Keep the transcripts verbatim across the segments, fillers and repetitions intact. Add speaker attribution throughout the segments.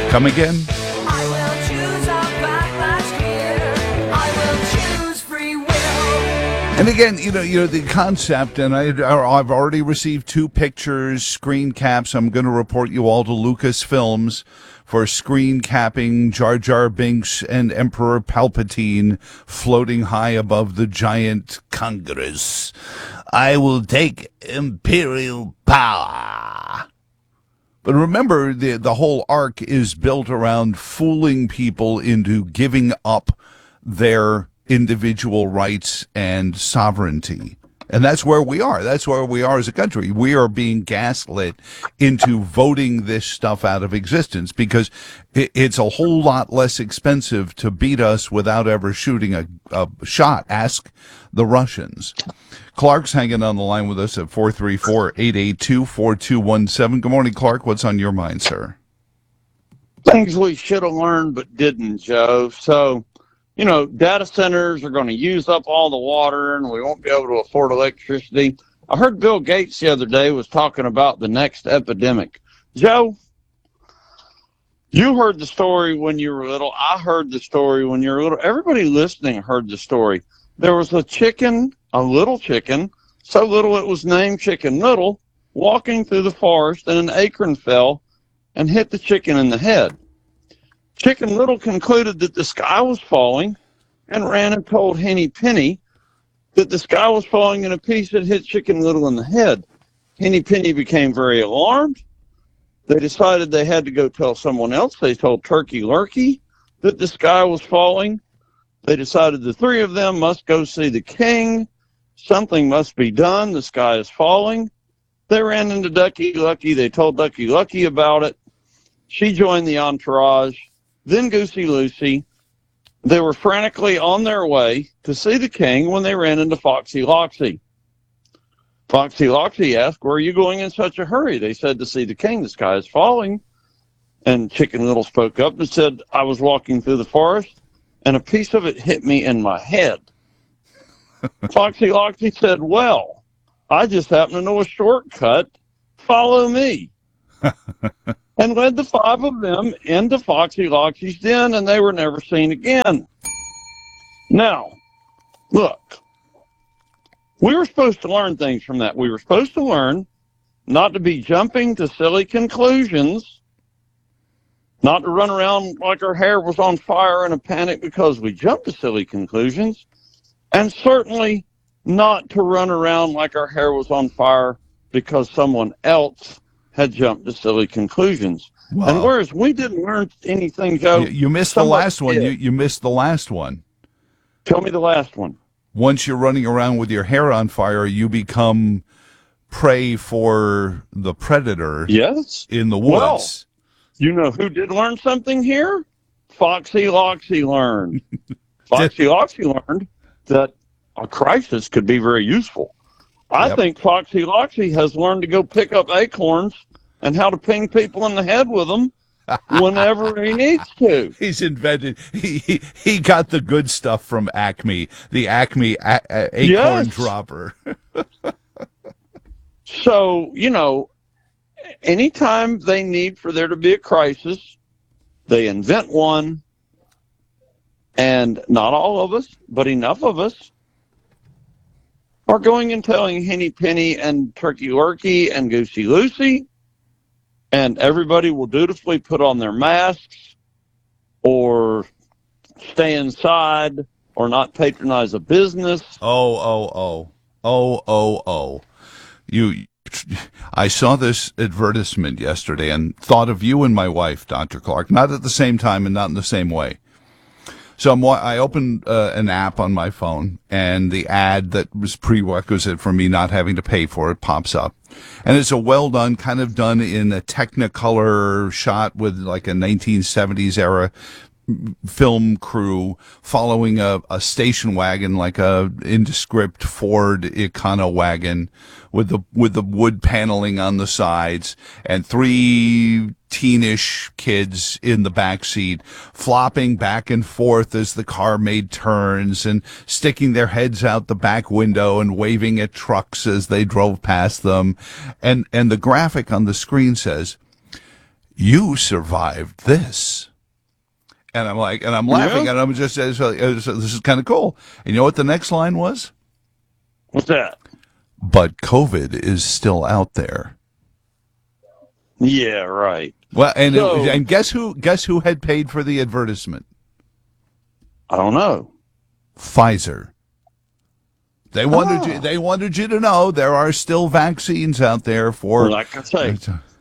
Speaker 1: Come again?
Speaker 2: I will choose a backlash here. I will choose free will.
Speaker 1: And again, you know, you know the concept, and I, I've already received two pictures, screen caps. I'm going to report you all to Lucasfilms for screen capping Jar Jar Binks and Emperor Palpatine floating high above the giant Congress. I will take imperial power. But remember, the the whole arc is built around fooling people into giving up their individual rights and sovereignty. And that's where we are. That's where we are as a country. We are being gaslit into voting this stuff out of existence because it, it's a whole lot less expensive to beat us without ever shooting a, a shot. Ask the Russians. Clark's hanging on the line with us at four three four, eight eight two, four two one seven. Good morning, Clark. What's on your mind, sir?
Speaker 3: Things we should have learned but didn't, Joe. So, you know, data centers are going to use up all the water and we won't be able to afford electricity. I heard Bill Gates the other day was talking about the next epidemic. Joe, you heard the story when you were little. I heard the story when you were little. Everybody listening heard the story. There was a chicken, a little chicken, so little it was named Chicken Little, walking through the forest, and an acorn fell and hit the chicken in the head. Chicken Little concluded that the sky was falling and ran and told Henny Penny that the sky was falling in a piece that hit Chicken Little in the head. Henny Penny became very alarmed. They decided they had to go tell someone else. They told Turkey Lurkey that the sky was falling. They decided the three of them must go see the king. Something must be done. The sky is falling. They ran into Ducky Lucky. They told Ducky Lucky about it. She joined the entourage. Then Goosey Lucy. They were frantically on their way to see the king when they ran into Foxy Loxy. Foxy Loxy asked, "Where are you going in such a hurry?" They said, "To see the king. The sky is falling." And Chicken Little spoke up and said, "I was walking through the forest and a piece of it hit me in my head." Foxy Loxy said, "Well, I just happen to know a shortcut. Follow me." And led the five of them into Foxy Loxy's den, and they were never seen again. Now, look, we were supposed to learn things from that. We were supposed to learn not to be jumping to silly conclusions, not to run around like our hair was on fire in a panic because we jumped to silly conclusions, and certainly not to run around like our hair was on fire because someone else had jumped to silly conclusions. Wow. And whereas we didn't learn anything, Joe.
Speaker 1: You, you missed the last one. You, you missed the last one.
Speaker 3: Tell me the last one.
Speaker 1: Once you're running around with your hair on fire, you become prey for the predator.
Speaker 3: Yes.
Speaker 1: In the woods.
Speaker 3: Well, you know who did learn something here? Foxy Loxy learned. Foxy Loxy learned that a crisis could be very useful. I yep. think Foxy Loxy has learned to go pick up acorns and how to ping people in the head with them whenever he needs to.
Speaker 1: He's invented, he, he, he got the good stuff from Acme, the Acme a- a- acorn yes. dropper.
Speaker 3: So, you know, anytime they need for there to be a crisis, they invent one, and not all of us, but enough of us, are going and telling Henny Penny and Turkey Lurkey and Goosey Lucy, and everybody will dutifully put on their masks or stay inside or not patronize a business.
Speaker 1: Oh, oh, oh. Oh, oh, oh. You, I saw this advertisement yesterday and thought of you and my wife, Doctor Clark, not at the same time and not in the same way. So I'm, I opened uh, an app on my phone, and the ad that was prerequisite for me not having to pay for it pops up. And it's a well done, kind of done in a Technicolor shot with like a nineteen seventies era film crew following a, a station wagon, like a indescript Ford Econo wagon with the with the wood paneling on the sides, and three teenish kids in the back seat flopping back and forth as the car made turns and sticking their heads out the back window and waving at trucks as they drove past them. And and the graphic on the screen says, you survived this. And I'm like, and I'm laughing,
Speaker 3: Yeah.
Speaker 1: and I'm just, uh, so- uh, so this is kind of cool. And you know what the next line was?
Speaker 3: What's that?
Speaker 1: But COVID is still out there.
Speaker 3: Yeah, right.
Speaker 1: Well, and it,
Speaker 3: So-
Speaker 1: and guess who? Guess who had paid for the advertisement?
Speaker 3: I don't know.
Speaker 1: Pfizer. They wanted
Speaker 3: Ah.
Speaker 1: you. They wanted you to know there are still vaccines out there for.
Speaker 3: Like I say,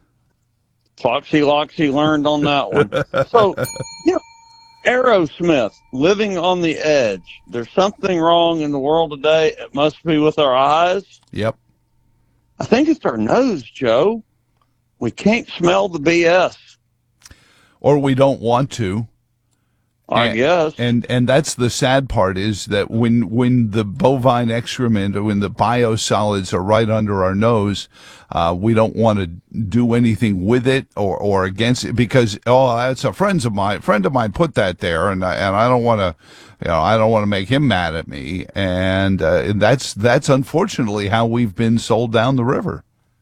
Speaker 3: Foxy Loxy learned on that one. So, you know, Aerosmith, Living on the Edge. There's something wrong in the world today. It must be with our eyes.
Speaker 1: Yep.
Speaker 3: I think it's our nose, Joe. We can't smell the B S,
Speaker 1: Or we don't want to.
Speaker 3: I
Speaker 1: And-
Speaker 3: guess.
Speaker 1: And and that's the sad part is that when when the bovine excrement or when the biosolids are right under our nose, uh, we don't want to do anything with it or, or against it because oh, that's a friend of mine. Friend of mine put that there, and I, and I don't want to, you know, I don't want to make him mad at me. And uh, that's that's unfortunately how we've been sold down the river.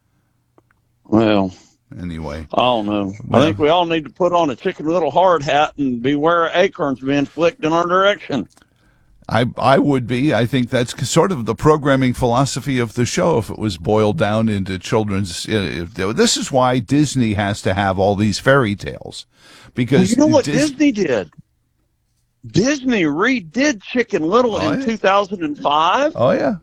Speaker 3: Well,
Speaker 1: Anyway.
Speaker 3: I don't know.
Speaker 1: Well-
Speaker 3: I think we all need to put on a Chicken Little hard hat and beware of acorns being flicked in our direction.
Speaker 1: I I would be. I think that's sort of the programming philosophy of the show if it was boiled down into children's. Uh, this is why Disney has to have all these fairy tales, because
Speaker 3: You know what
Speaker 1: Dis-
Speaker 3: Disney did? Disney redid Chicken Little
Speaker 1: Oh,
Speaker 3: in
Speaker 1: yeah.
Speaker 3: two thousand five
Speaker 1: Oh yeah,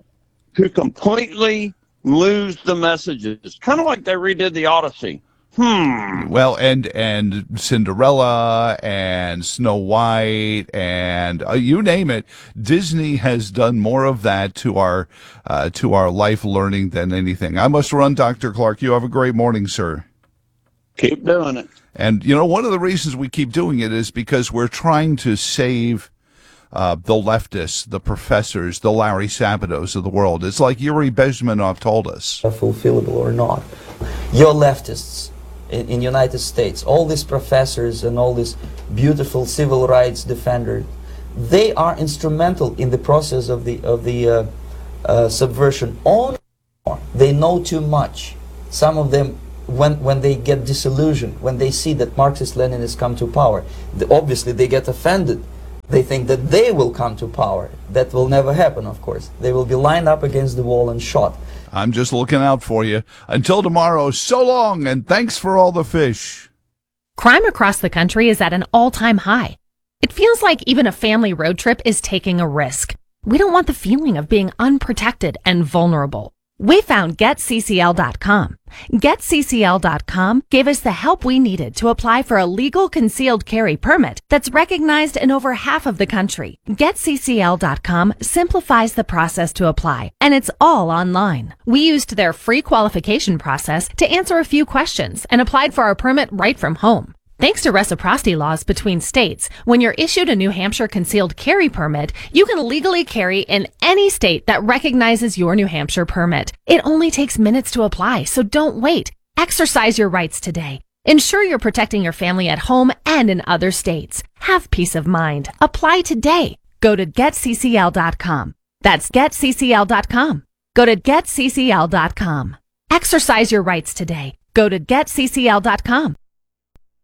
Speaker 3: to completely lose the messages. Kind of like they redid the Odyssey. Hmm.
Speaker 1: well, and and Cinderella and Snow White and uh, you name it. Disney has done more of that to our uh, to our life learning than anything. I must run, Doctor Clark. You have a great morning, sir.
Speaker 3: Keep doing it.
Speaker 1: And, you know, one of the reasons we keep doing it is because we're trying to save uh, the leftists, the professors, the Larry Sabatos of the world. It's like Yuri Bezmenov told us.
Speaker 4: fulfillable or not. Your leftists in, in United States, all these professors and all these beautiful civil rights defenders, they are instrumental in the process of the of the uh, uh, subversion. Only they know too much. Some of them, when when they get disillusioned, when they see that Marxist-Leninists come to power, the, obviously they get offended. They think that they will come to power. That will never happen, of course. They will be lined up against the wall and shot.
Speaker 1: I'm just looking out for you. Until tomorrow, so long, and thanks for all the fish.
Speaker 5: Crime across the country is at an all-time high. It feels like even a family road trip is taking a risk. We don't want the feeling of being unprotected and vulnerable. We found Get C C L dot com. Get C C L dot com gave us the help we needed to apply for a legal concealed carry permit that's recognized in over half of the country. Get C C L dot com simplifies the process to apply, and it's all online. We used their free qualification process to answer a few questions and applied for our permit right from home. Thanks to reciprocity laws between states, when you're issued a New Hampshire concealed carry permit, you can legally carry in any state that recognizes your New Hampshire permit. It only takes minutes to apply, so don't wait. Exercise your rights today. Ensure you're protecting your family at home and in other states. Have peace of mind. Apply today. Go to Get C C L dot com. That's Get C C L dot com. Go to Get C C L dot com. Exercise your rights today. Go to Get C C L dot com.